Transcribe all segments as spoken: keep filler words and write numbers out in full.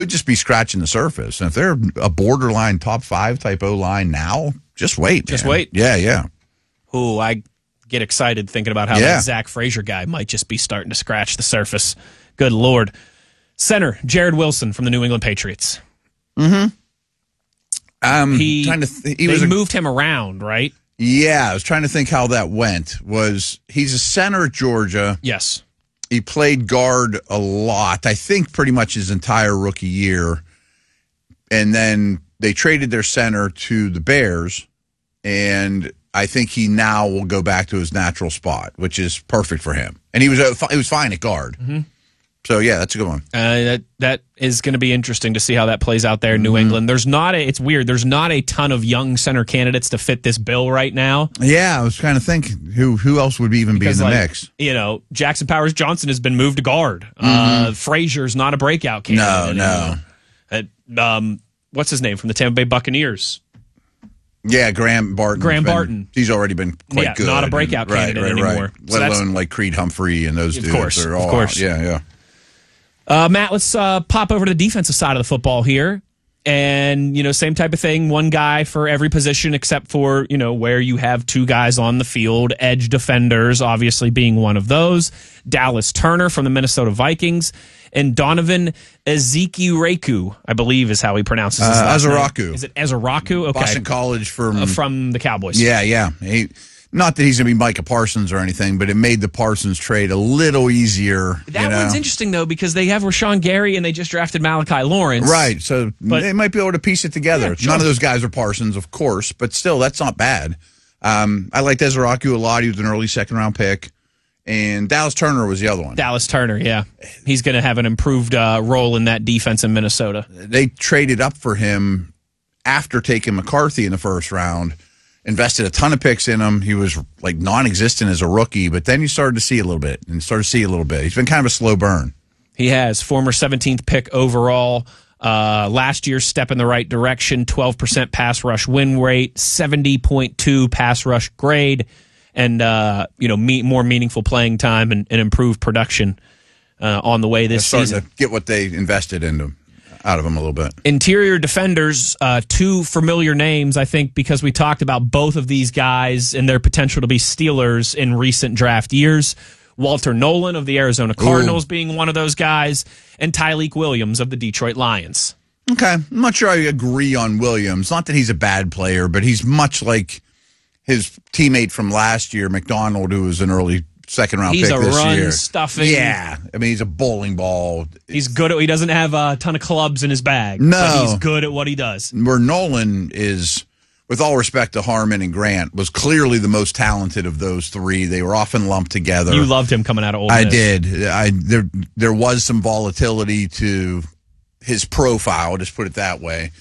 could just be scratching the surface. And if they're a borderline top five type O line now, just wait. Just man. wait. Yeah, yeah. Ooh, I get excited thinking about how Yeah. that Zach Frazier guy might just be starting to scratch the surface. Good Lord. Center, Jared Wilson from the New England Patriots. Mm-hmm. Um, He, trying to th- he they was a, moved him around, right? Yeah, I was trying to think how that went. Was he's a center at Georgia. Yes. He played guard a lot, I think pretty much his entire rookie year. And then they traded their center to the Bears, and I think he now will go back to his natural spot, which is perfect for him. And he was uh, he was fine at guard. Mm-hmm. So, yeah, that's a good one. Uh, that that is going to be interesting to see how that plays out there in New Mm-hmm. England. There's not a, it's weird. There's not a ton of young center candidates to fit this bill right now. Yeah, I was trying to think who who else would even Because, be in the like, mix. You know, Jackson Powers Johnson has been moved to guard. Mm-hmm. Uh, Frazier's not a breakout candidate. No, no. Uh, um, what's his name from the Tampa Bay Buccaneers? Yeah, Graham Barton. Graham Barton. He's already been quite Yeah, good. not a breakout and, candidate right, right, anymore. Right. So Let that's- alone like Creed Humphrey and those Of dudes. course, are of all course. out. Yeah, yeah. Uh, Matt, let's uh, pop over to the defensive side of the football here. And, you know, same type of thing. One guy for every position except for, you know, where you have two guys on the field. Edge defenders, obviously being one of those. Dallas Turner from the Minnesota Vikings. And Donovan Ezekiraku, I believe is how he pronounces his Uh, last name. Ezeraku. Is it Ezeraku? Okay. Boston College from... Uh, from the Cowboys. Yeah, yeah. He, not that he's going to be Micah Parsons or anything, but it made the Parsons trade a little easier. That you know? one's interesting, though, because they have Rashawn Gary and they just drafted Malachi Lawrence. Right, so But- they might be able to piece it together. Yeah, sure. None of those guys are Parsons, of course, but still, that's not bad. Um, I liked Ezeraku a lot. He was an early second-round pick. And Dallas Turner was the other one. Dallas Turner, yeah. He's going to have an improved uh, role in that defense in Minnesota. They traded up for him after taking McCarthy in the first round, invested a ton of picks in him. He was like non-existent as a rookie, but then you started to see a little bit and started to see a little bit. He's been kind of a slow burn. He has former seventeenth pick overall. Uh, last year's step in the right direction, twelve percent pass rush win rate, seventy point two pass rush grade, and uh, you know me, more meaningful playing time and, and improved production uh, on the way this Starting season. to get what they invested into out of him a little bit. Interior defenders, uh, two familiar names, I think, because we talked about both of these guys and their potential to be Steelers in recent draft years. Walter Nolan of the Arizona Cardinals Ooh. being one of those guys, and Tyleek Williams of the Detroit Lions. Okay, I'm not sure I agree on Williams. Not that he's a bad player, but he's much like his teammate from last year, McDonald, who was an early second-round He's pick a this run year. stuffing. Yeah, I mean, he's a bowling ball. He's good at, he doesn't have a ton of clubs in his bag. No. But he's good at what he does. Where Nolan is, with all respect to Harmon and Grant, was clearly the most talented of those three. They were often lumped together. You loved him coming out of Ole Miss. I did. I there there was some volatility to his profile, just put it that way.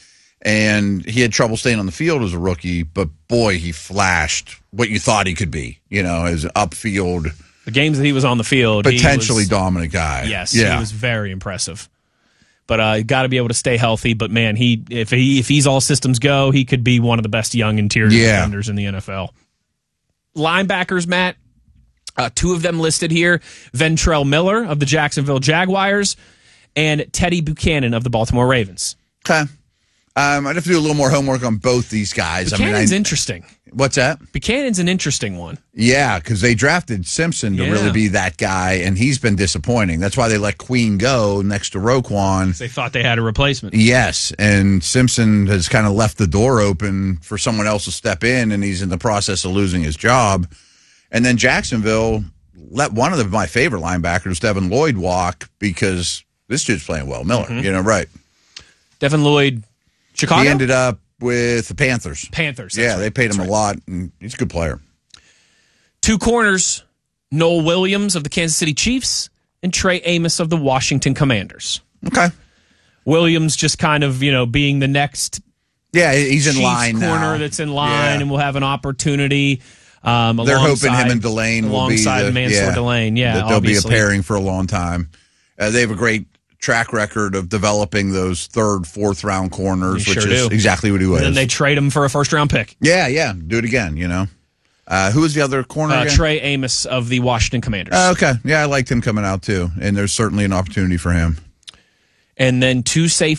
And he had trouble staying on the field as a rookie, but boy, he flashed what you thought he could be, you know, as an upfield, The games that he was on the field, potentially he was, dominant guy. Yes, yeah. he was very impressive. But uh, got to be able to stay healthy. But man, he if he if he's all systems go, he could be one of the best young interior Yeah. defenders in the N F L. Linebackers, Matt, uh, two of them listed here: Ventrell Miller of the Jacksonville Jaguars and Teddy Buchanan of the Baltimore Ravens. Okay. Um, I'd have to do a little more homework on both these guys. Buchanan's I mean, I, interesting. what's that? Buchanan's an interesting one. Yeah, because they drafted Simpson to Yeah. really be that guy, and he's been disappointing. That's why they let Queen go next to Roquan. They thought they had a replacement. Yes, and Simpson has kind of left the door open for someone else to step in, and he's in the process of losing his job. And then Jacksonville let one of the, my favorite linebackers, Devin Lloyd, walk because this dude's playing well. Miller, Mm-hmm. you know, right. Devin Lloyd, Chicago? He ended up with the Panthers. Panthers. that's Yeah, right. they paid him That's a right. lot, and he's a good player. Two corners, Noel Williams of the Kansas City Chiefs and Trey Amos of the Washington Commanders. Okay. Williams just kind of, you know, being the next Yeah, he's in Chiefs line corner now. that's in line Yeah. and will have an opportunity. Um, They're hoping him alongside- and Delane will be alongside the, Mansour yeah, Delane. Yeah, that they'll obviously. be a pairing for a long time. Uh, they have a great track record of developing those third, fourth round corners, They which sure is do. exactly what he was. And then they trade him for a first round pick. yeah, yeah, do it again. You know, uh, who was the other corner? Uh, again? Trey Amos of the Washington Commanders. Uh, okay, yeah, I liked him coming out too, and there's certainly an opportunity for him. and then two safeties.